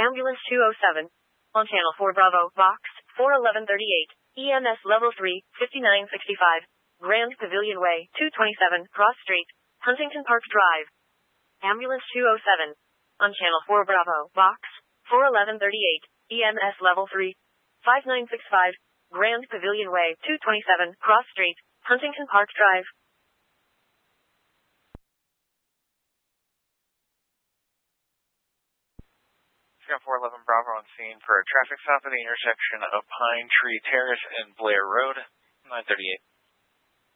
Ambulance 207. On Channel 4 Bravo, Box 41138. EMS Level 3, 5965. Grand Pavilion Way, 227, Cross Street, Huntington Park Drive. Ambulance 207. On Channel 4 Bravo, Box 41138. EMS Level 3, 5965. Grand Pavilion Way, 227, Cross Street, Huntington Park Drive. Channel 411 Bravo on scene for a traffic stop at the intersection of Pine Tree Terrace and Blair Road, 938.